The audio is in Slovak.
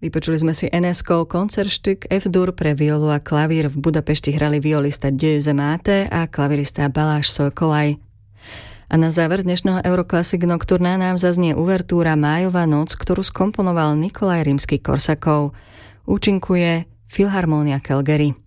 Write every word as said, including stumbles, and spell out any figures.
Vypočuli sme si en es ko koncertstück F-dur pre violu a klavír. V Budapešti hrali violista Győző Máté a klavirista Balázs Szokolaj. A na záver dnešného Euroclassic Nocturna nám zaznie uvertúra Májová noc, ktorú skomponoval Nikolaj Rímsky-Korsakov. Účinkuje Filharmónia Calgary.